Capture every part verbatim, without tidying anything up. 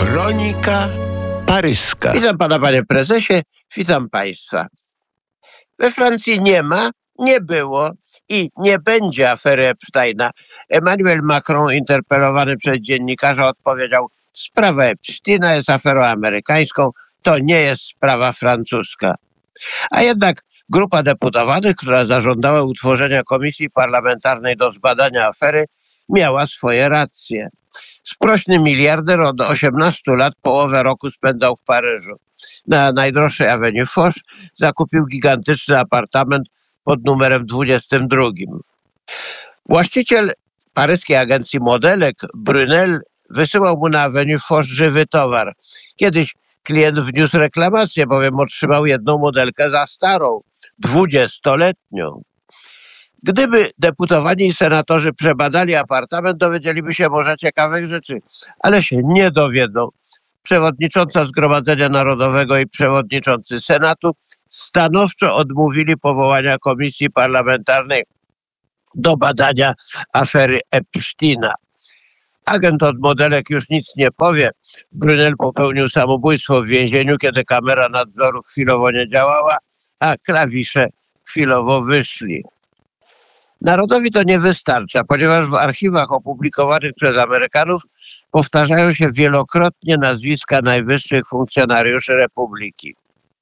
Kronika paryska. Witam pana, panie prezesie, witam państwa. We Francji nie ma, nie było i nie będzie afery Epsteina. Emmanuel Macron, interpelowany przez dziennikarza, odpowiedział: sprawa Epsteina jest aferą amerykańską, to nie jest sprawa francuska. A jednak grupa deputowanych, która zażądała utworzenia komisji parlamentarnej do zbadania afery, miała swoje racje. Sprośny miliarder od osiemnastu lat połowę roku spędzał w Paryżu. Na najdroższej Avenue Foch zakupił gigantyczny apartament pod numerem dwudziestym drugim. Właściciel paryskiej agencji modelek Brunel wysyłał mu na Avenue Foch żywy towar. Kiedyś klient wniósł reklamację, bowiem otrzymał jedną modelkę za starą, dwudziestoletnią. Gdyby deputowani i senatorzy przebadali apartament, dowiedzieliby się może ciekawych rzeczy, ale się nie dowiedzą. Przewodnicząca Zgromadzenia Narodowego i przewodniczący Senatu stanowczo odmówili powołania komisji parlamentarnej do badania afery Epsteina. Agent od modelek już nic nie powie. Brunel popełnił samobójstwo w więzieniu, kiedy kamera nadzoru chwilowo nie działała, a klawisze chwilowo wyszli. Narodowi to nie wystarcza, ponieważ w archiwach opublikowanych przez Amerykanów powtarzają się wielokrotnie nazwiska najwyższych funkcjonariuszy Republiki.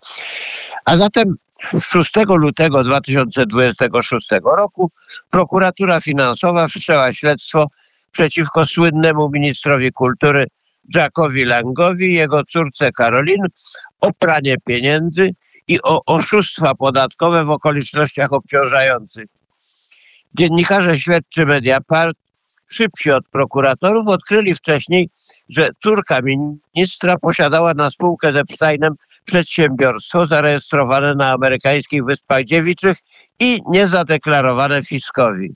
A zatem szóstego lutego dwa tysiące dwudziestego szóstego roku prokuratura finansowa wszczęła śledztwo przeciwko słynnemu ministrowi kultury Jackowi Langowi i jego córce Caroline o pranie pieniędzy i o oszustwa podatkowe w okolicznościach obciążających. Dziennikarze śledczy Mediapart, szybsi od prokuratorów, odkryli wcześniej, że córka ministra posiadała na spółkę z Epsteinem przedsiębiorstwo zarejestrowane na amerykańskich Wyspach Dziewiczych i niezadeklarowane fiskowi.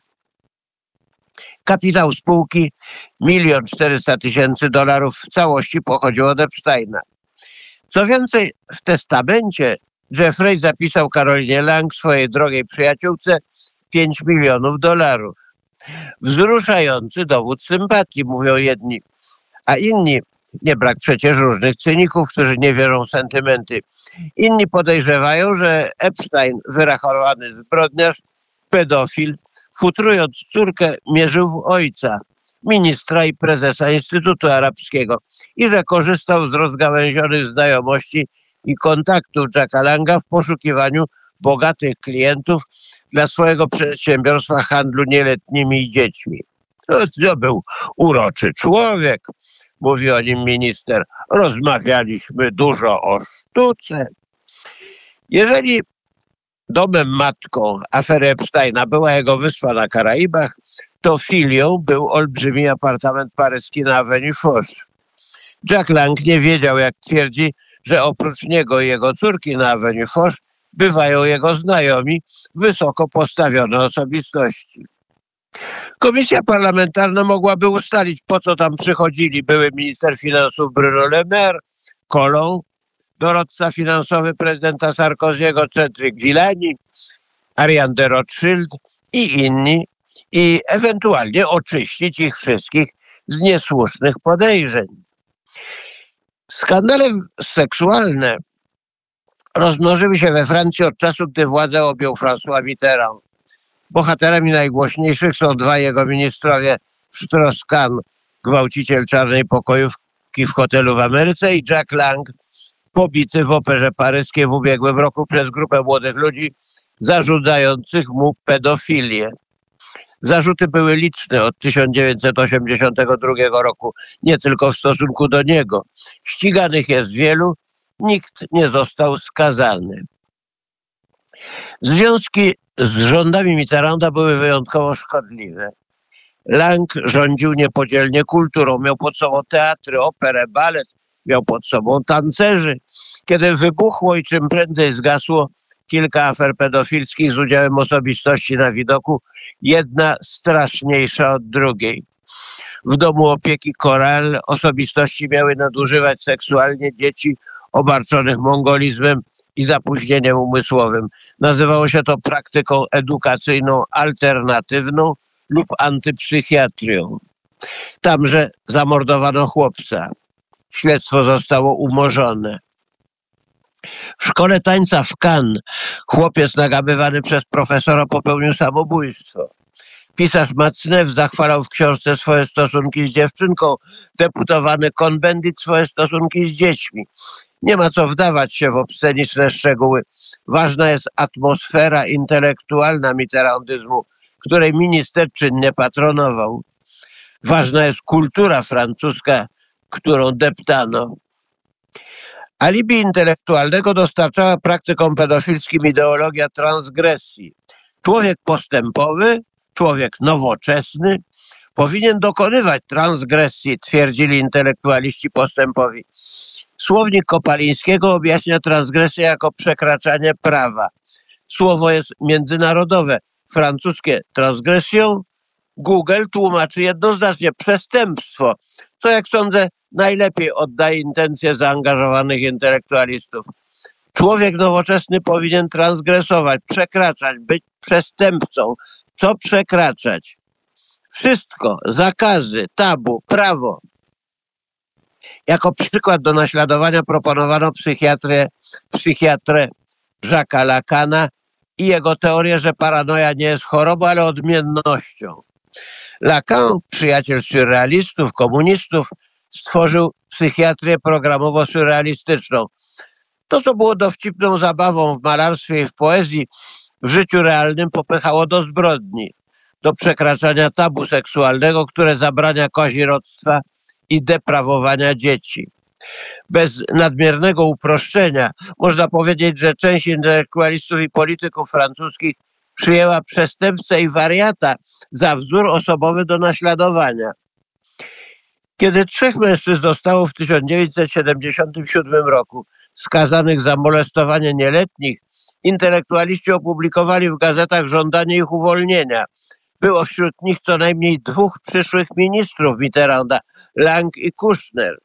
Kapitał spółki milion czterysta tysięcy dolarów w całości pochodził od Epsteina. Co więcej, w testamencie Jeffrey zapisał Carolinie Lang, swojej drogiej przyjaciółce, pięć milionów dolarów. Wzruszający dowód sympatii, mówią jedni, a inni, nie brak przecież różnych cyników, którzy nie wierzą w sentymenty. Inni podejrzewają, że Epstein, wyrachowany zbrodniarz, pedofil, futrując córkę, mierzył w ojca, ministra i prezesa Instytutu Arabskiego i że korzystał z rozgałęzionych znajomości i kontaktów Jacka Langa w poszukiwaniu bogatych klientów dla swojego przedsiębiorstwa handlu nieletnimi i dziećmi. To, to był uroczy człowiek, mówi o nim minister. Rozmawialiśmy dużo o sztuce. Jeżeli domem matką afery Epsteina była jego wyspa na Karaibach, to filią był olbrzymi apartament paryski na Avenue Foch. Jack Lang nie wiedział, jak twierdzi, że oprócz niego i jego córki na Avenue Foch bywają jego znajomi, wysoko postawione osobistości. Komisja parlamentarna mogłaby ustalić, po co tam przychodzili były minister finansów Bruno Le Maire, Collomb, doradca finansowy prezydenta Sarkozy'ego Cedric Villani, Ariane de Rothschild i inni i ewentualnie oczyścić ich wszystkich z niesłusznych podejrzeń. Skandale seksualne rozmnożyły się we Francji od czasu, gdy władzę objął François Mitterrand. Bohaterami najgłośniejszych są dwaj jego ministrowie: Strauss-Kahn, gwałciciel czarnej pokojówki w hotelu w Ameryce, i Jack Lang, pobity w operze paryskiej w ubiegłym roku przez grupę młodych ludzi zarzucających mu pedofilię. Zarzuty były liczne od tysiąc dziewięćset osiemdziesiątego drugiego roku, nie tylko w stosunku do niego. Ściganych jest wielu, nikt nie został skazany. Związki z rządami Mitterranda były wyjątkowo szkodliwe. Lang rządził niepodzielnie kulturą, miał pod sobą teatry, operę, balet, miał pod sobą tancerzy. Kiedy wybuchło i czym prędzej zgasło kilka afer pedofilskich z udziałem osobistości na widoku, jedna straszniejsza od drugiej. W domu opieki Coral osobistości miały nadużywać seksualnie dzieci obarczonych mongolizmem i zapóźnieniem umysłowym. Nazywało się to praktyką edukacyjną alternatywną lub antypsychiatrią. Tamże zamordowano chłopca. śledztwo zostało umorzone. W szkole tańca w Cannes chłopiec nagabywany przez profesora popełnił samobójstwo. Pisarz Macnew zachwalał w książce swoje stosunki z dziewczynką, deputowany Cohn-Bendit swoje stosunki z dziećmi. Nie ma co wdawać się w obsceniczne szczegóły. Ważna jest atmosfera intelektualna mitterrandyzmu, której minister czynnie patronował. Ważna jest kultura francuska, którą deptano. Alibi intelektualnego dostarczała praktykom pedofilskim ideologia transgresji. Człowiek postępowy, człowiek nowoczesny powinien dokonywać transgresji, twierdzili intelektualiści postępowi. Słownik Kopalińskiego objaśnia transgresję jako przekraczanie prawa. Słowo jest międzynarodowe. Francuskie transgresją, Google tłumaczy jednoznacznie przestępstwo, co jak sądzę najlepiej oddaje intencje zaangażowanych intelektualistów. Człowiek nowoczesny powinien transgresować, przekraczać, być przestępcą. Co przekraczać? Wszystko, zakazy, tabu, prawo. Jako przykład do naśladowania proponowano psychiatrę, psychiatrę Jacques'a Lacana i jego teorię, że paranoja nie jest chorobą, ale odmiennością. Lacan, przyjaciel surrealistów, komunistów, stworzył psychiatrię programowo-surrealistyczną. To, co było dowcipną zabawą w malarstwie i w poezji, w życiu realnym popychało do zbrodni, do przekraczania tabu seksualnego, które zabrania kazirodztwa i deprawowania dzieci. Bez nadmiernego uproszczenia można powiedzieć, że część intelektualistów i polityków francuskich przyjęła przestępcę i wariata za wzór osobowy do naśladowania. Kiedy trzech mężczyzn zostało w tysiąc dziewięćset siedemdziesiątym siódmym roku skazanych za molestowanie nieletnich, intelektualiści opublikowali w gazetach żądanie ich uwolnienia. Było wśród nich co najmniej dwóch przyszłych ministrów Mitterranda, Lang i Kouchner.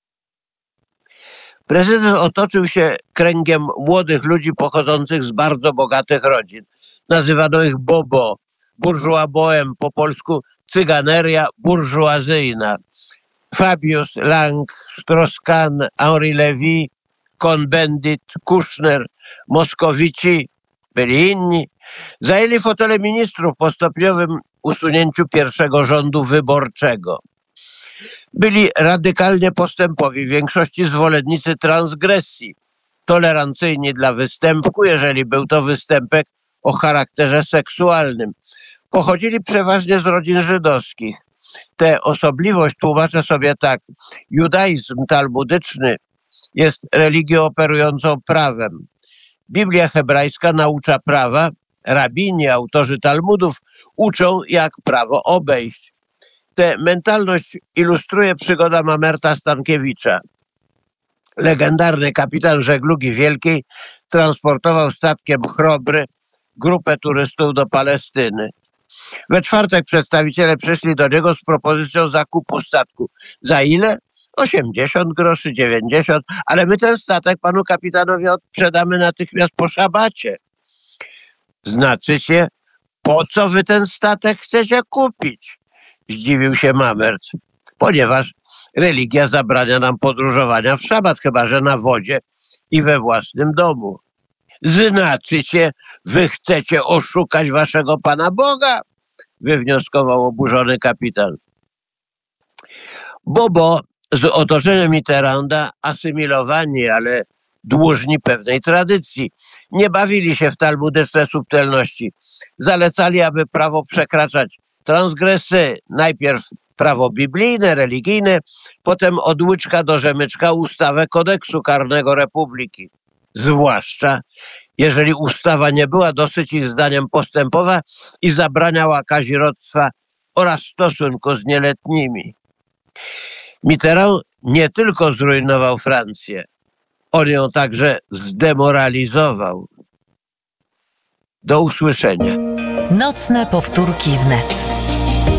Prezydent otoczył się kręgiem młodych ludzi pochodzących z bardzo bogatych rodzin. Nazywano ich bobo, bourgeois bohem, po polsku cyganeria burżuazyjna. Fabius, Lang, Strauss-Kahn, Henri Lévy, Cohn-Bendit, Kouchner, Moskowici, byli inni, zajęli fotele ministrów po stopniowym usunięciu pierwszego rządu wyborczego. Byli radykalnie postępowi, w większości zwolennicy transgresji, tolerancyjni dla występku, jeżeli był to występek o charakterze seksualnym. Pochodzili przeważnie z rodzin żydowskich. Tę osobliwość tłumaczę sobie tak. Judaizm talmudyczny jest religią operującą prawem. Biblia hebrajska naucza prawa, rabini, autorzy Talmudów uczą, jak prawo obejść. Tę mentalność ilustruje przygoda Mamerta Stankiewicza. Legendarny kapitan żeglugi wielkiej transportował statkiem Chrobry grupę turystów do Palestyny. We czwartek przedstawiciele przyszli do niego z propozycją zakupu statku. Za ile? osiemdziesiąt groszy, dziewięćdziesiąt, ale my ten statek panu kapitanowi odsprzedamy natychmiast po szabacie. Znaczy się, po co wy ten statek chcecie kupić? Zdziwił się Mamert. Ponieważ religia zabrania nam podróżowania w szabat, chyba że na wodzie i we własnym domu. Znaczy się, wy chcecie oszukać waszego Pana Boga? Wywnioskował oburzony kapitan. Bobo z otoczeniem Mitterranda, asymilowani, ale dłużni pewnej tradycji, nie bawili się w talmudyczne subtelności. Zalecali, aby prawo przekraczać transgresy, najpierw prawo biblijne, religijne, potem od łyczka do rzemyczka ustawę kodeksu karnego republiki. Zwłaszcza jeżeli ustawa nie była dosyć ich zdaniem postępowa i zabraniała kazirodztwa oraz stosunku z nieletnimi. Mitterrand nie tylko zrujnował Francję, on ją także zdemoralizował. Do usłyszenia. Nocne powtórki wnet.